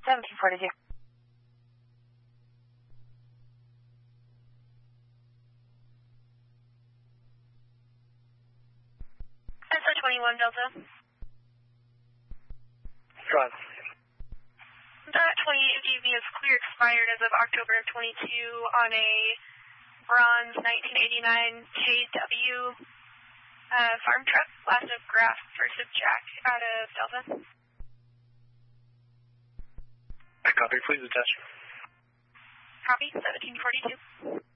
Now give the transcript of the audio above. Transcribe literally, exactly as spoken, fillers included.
seventeen forty-two. S O twenty-one Delta. Go on. That twenty-eight D V is clear expired as of October of twenty-two on a bronze nineteen eighty-nine K W uh, farm truck, last of Graf, first of Jack, out of Delta. Copy, please attach. Copy, seventeen forty-two.